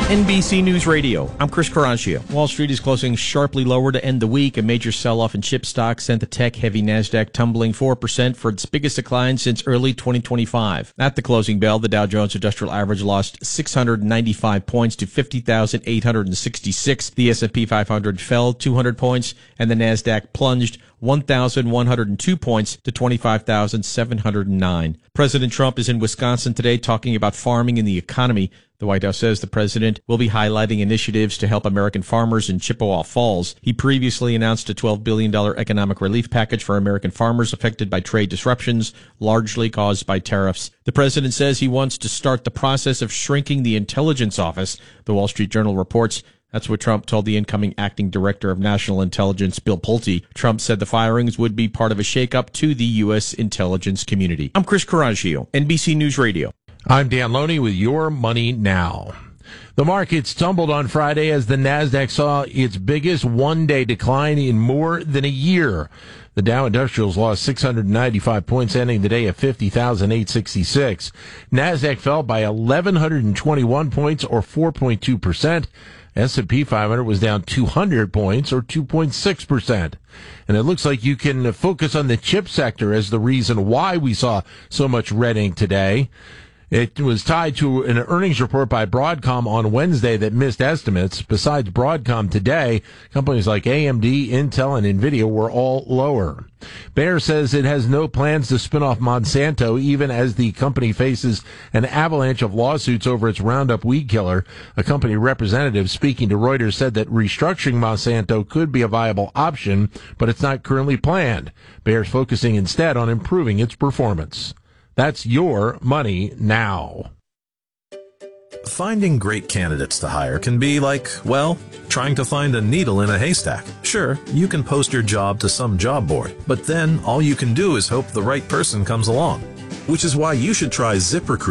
NBC News Radio. I'm Chris Caraccio. Wall Street is closing sharply lower to end the week. A major sell-off in chip stocks sent the tech-heavy NASDAQ tumbling 4% for its biggest decline since early 2025. At the closing bell, the Dow Jones Industrial Average lost 695 points to 50,866. The S&P 500 fell 200 points, and the NASDAQ plunged 1,102 points to 25,709. President Trump is in Wisconsin today talking about farming and the economy. The White House says the president will be highlighting initiatives to help American farmers in Chippewa Falls. He previously announced a $12 billion economic relief package for American farmers affected by trade disruptions, largely caused by tariffs. The president says he wants to start the process of shrinking the intelligence office. The Wall Street Journal reports that's what Trump told the incoming acting director of national intelligence, Bill Pulte. Trump said the firings would be part of a shakeup to the U.S. intelligence community. I'm Chris Caraccio, NBC News Radio. I'm Dan Loney with Your Money Now. The markets tumbled on Friday as the NASDAQ saw its biggest one-day decline in more than a year. The Dow Industrials lost 695 points, ending the day at 50,866. NASDAQ fell by 1,121 points, or 4.2%. S&P 500 was down 200 points, or 2.6%. And it looks like you can focus on the chip sector as the reason why we saw so much red ink today. It was tied to an earnings report by Broadcom on Wednesday that missed estimates. Besides Broadcom today, companies like AMD, Intel, and NVIDIA were all lower. Bayer says it has no plans to spin off Monsanto, even as the company faces an avalanche of lawsuits over its Roundup weed killer. A company representative speaking to Reuters said that restructuring Monsanto could be a viable option, but it's not currently planned. Bayer's focusing instead on improving its performance. That's Your Money Now. Finding great candidates to hire can be like, well, trying to find a needle in a haystack. Sure, you can post your job to some job board, but then all you can do is hope the right person comes along. Which is why you should try ZipRecruiter.